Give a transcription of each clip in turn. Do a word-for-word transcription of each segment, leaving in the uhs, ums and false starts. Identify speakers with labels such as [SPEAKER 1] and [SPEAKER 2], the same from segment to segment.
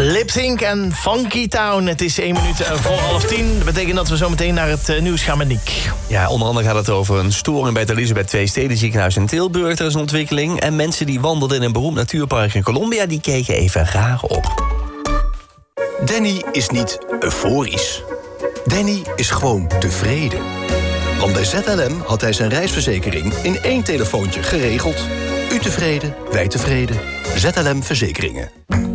[SPEAKER 1] Lip Sync en Funky Town. Het is één minuut voor half tien. Dat betekent dat we zo meteen naar het uh, nieuws gaan met Nick.
[SPEAKER 2] Ja, onder andere gaat het over een storing bij het Elisabeth twee Stedenziekenhuis in Tilburg. Er is een ontwikkeling. En mensen die wandelden in een beroemd natuurpark in Colombia, die keken even raar op.
[SPEAKER 3] Danny is niet euforisch. Danny is gewoon tevreden. Want bij Z L M had hij zijn reisverzekering in één telefoontje geregeld. U tevreden, wij tevreden. Z L M Verzekeringen.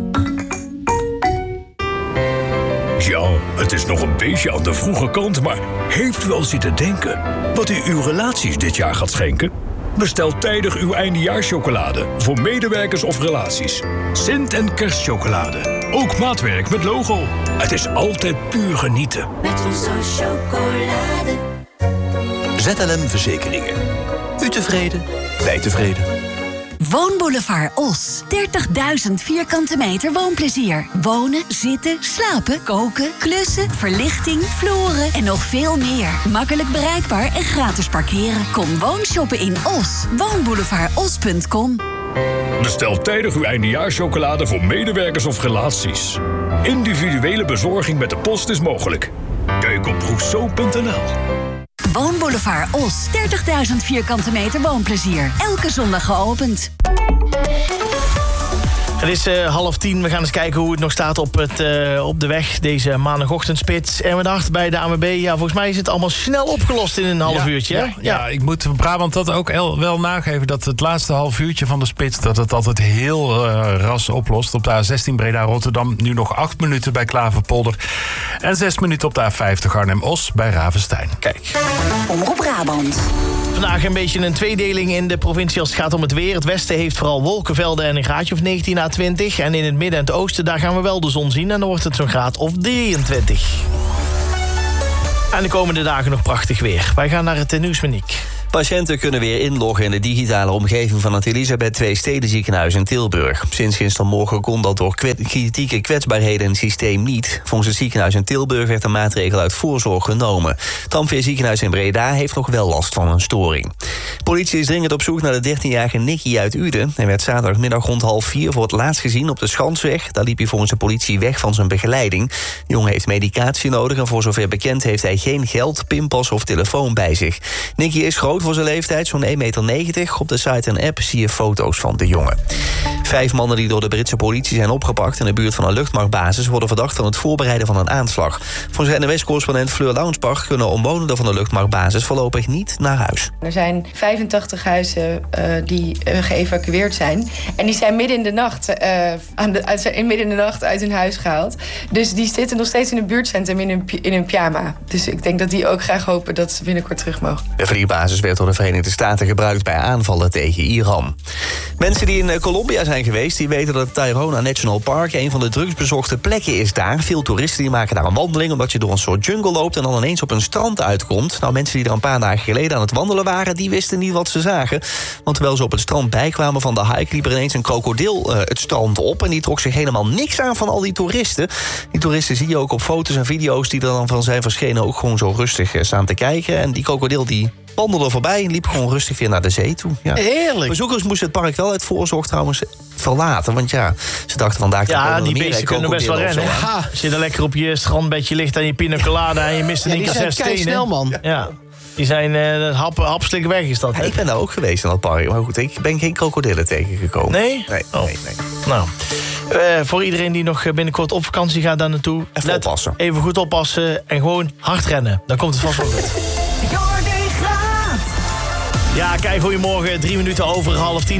[SPEAKER 4] Ja, het is nog een beetje aan de vroege kant, maar heeft u al zitten denken wat u uw relaties dit jaar gaat schenken? Bestel tijdig uw eindejaarschocolade voor medewerkers of relaties. Sint- en kerstchocolade. Ook maatwerk met logo. Het is altijd puur genieten.
[SPEAKER 5] Met onze chocolade.
[SPEAKER 3] Z L M Verzekeringen. U tevreden, wij tevreden.
[SPEAKER 6] Woonboulevard Os. dertigduizend vierkante meter woonplezier. Wonen, zitten, slapen, koken, klussen, verlichting, vloeren en nog veel meer. Makkelijk bereikbaar en gratis parkeren. Kom woonshoppen in Os. woonboulevard os punt com.
[SPEAKER 4] Bestel tijdig uw eindejaarschocolade voor medewerkers of relaties. Individuele bezorging met de post is mogelijk. Kijk op rousseau punt n l.
[SPEAKER 6] Woonboulevard Os. dertigduizend vierkante meter woonplezier. Elke zondag geopend.
[SPEAKER 1] Het is uh, half tien. We gaan eens kijken hoe het nog staat op, het, uh, op de weg. Deze maandagochtendspits. En we dachten bij de A N W B... ja, volgens mij is het allemaal snel opgelost in een half
[SPEAKER 7] ja,
[SPEAKER 1] uurtje. Hè?
[SPEAKER 7] Ja, ja. ja, ik moet Brabant dat ook el, wel nageven... dat het laatste half uurtje van de spits... dat het altijd heel uh, ras oplost. Op de A zestien Breda-Rotterdam nu nog acht minuten bij Klaverpolder... en zes minuten op de A vijftig Arnhem-Os bij Ravenstein.
[SPEAKER 1] Kijk.
[SPEAKER 6] Omroep Brabant.
[SPEAKER 1] Vandaag een beetje een tweedeling in de provincie als het gaat om het weer. Het westen heeft vooral wolkenvelden en een graadje of negentien à twintig. En in het midden en het oosten, daar gaan we wel de zon zien. En dan wordt het zo'n graad of drieëntwintig. En de komende dagen nog prachtig weer. Wij gaan naar het nieuws met Nick.
[SPEAKER 2] Patiënten kunnen weer inloggen in de digitale omgeving van het Elisabeth twee Stedenziekenhuis in Tilburg. Sinds gistermorgen kon dat door kwet- kritieke kwetsbaarheden in het systeem niet. Volgens het ziekenhuis in Tilburg werd de maatregel uit voorzorg genomen. Het Amphia ziekenhuis in Breda heeft nog wel last van een storing. Politie is dringend op zoek naar de dertienjarige Nicky uit Uden. Hij werd zaterdagmiddag rond half vier voor het laatst gezien op de Schansweg. Daar liep hij volgens de politie weg van zijn begeleiding. De jongen heeft medicatie nodig en voor zover bekend heeft hij geen geld, pinpas of telefoon bij zich. Nicky is groot voor zijn leeftijd, zo'n één meter negentig. Op de site en app zie je foto's van de jongen. Vijf mannen die door de Britse politie zijn opgepakt in de buurt van een luchtmachtbasis worden verdacht van het voorbereiden van een aanslag. Volgens N O S-correspondent Fleur Launsbach kunnen omwonenden van de luchtmachtbasis voorlopig niet naar huis.
[SPEAKER 8] Er zijn vijfentachtig huizen uh, die uh, geëvacueerd zijn. En die zijn midden in de nacht uh, aan de, uit, midden in de nacht uit hun huis gehaald. Dus die zitten nog steeds in een buurtcentrum in hun, in hun pyjama. Dus ik denk dat die ook graag hopen dat ze binnenkort terug mogen.
[SPEAKER 2] De vliegbasis werd door de Verenigde Staten gebruikt bij aanvallen tegen Iran. Mensen die in Colombia zijn geweest, die weten dat het Tayrona National Park een van de drugsbezochte plekken is daar. Veel toeristen die maken daar een wandeling omdat je door een soort jungle loopt en dan ineens op een strand uitkomt. Nou, mensen die er een paar dagen geleden aan het wandelen waren, die wisten niet wat ze zagen. Want terwijl ze op het strand bijkwamen van de hike, liep er ineens een krokodil uh, het strand op en die trok zich helemaal niks aan van al die toeristen. Die toeristen zie je ook op foto's en video's die er dan van zijn verschenen ook gewoon zo rustig uh, staan te kijken. En die krokodil die wandelde voorbij en liep gewoon rustig weer naar de zee toe. Ja.
[SPEAKER 1] Heerlijk.
[SPEAKER 2] Bezoekers moesten het park wel uit voorzorg trouwens verlaten. Want ja, ze dachten vandaag...
[SPEAKER 1] Ja, die beesten kunnen best wel rennen. Ja. Als je dan lekker op je strandbedje ligt aan je pina colada en je mist een
[SPEAKER 9] ja, die zijn kei snel, man.
[SPEAKER 1] Ja. Die zijn uh, hap, hapslik weg, is dat.
[SPEAKER 2] Ja, ik ben daar ook geweest in dat park. Maar goed, ik ben geen krokodillen tegengekomen.
[SPEAKER 1] Nee?
[SPEAKER 2] Nee,
[SPEAKER 1] oh.
[SPEAKER 2] nee, nee.
[SPEAKER 1] Nou, uh, voor iedereen die nog binnenkort op vakantie gaat daar naartoe...
[SPEAKER 2] Even
[SPEAKER 1] let
[SPEAKER 2] oppassen.
[SPEAKER 1] Even goed oppassen en gewoon hard rennen. Dan komt het vast wel goed. Ja, kijk, goedemorgen. Drie minuten over half tien.